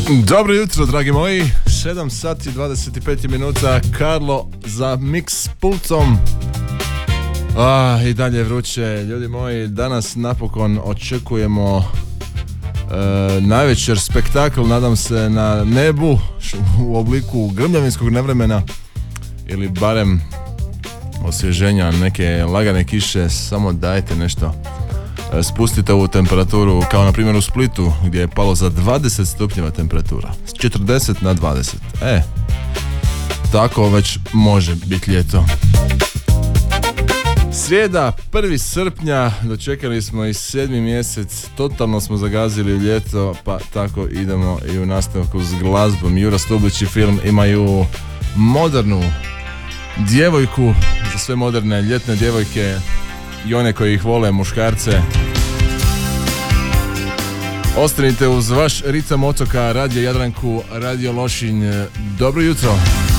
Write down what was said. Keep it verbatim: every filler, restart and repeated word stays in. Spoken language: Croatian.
Dobro jutro, dragi moji. sedam sati dvadeset pet minuta. Karlo za mix pultom. Ah, i dalje vruće. Ljudi moji, danas napokon očekujemo uh, najveći spektakl, nadam se, na nebu u obliku grmljavinskog nevremena ili barem osvježenja, neke lagane kiše. Samo dajte nešto, spustite ovu temperaturu, kao na primjer u Splitu gdje je palo za dvadeset stupnjeva temperatura, s četrdeset na dvadeset. E, tako već može biti ljeto. Srijeda, prvi srpnja, dočekali smo i sedmi mjesec, totalno smo zagazili u ljeto, pa tako idemo i u nastavku s glazbom. Jura Stublić i Film imaju modernu djevojku za sve moderne ljetne djevojke i one koji ih vole, muškarce. Ostanite uz vaš ritam otoka, Radio Jadranku, Radio Lošinj. Dobro jutro.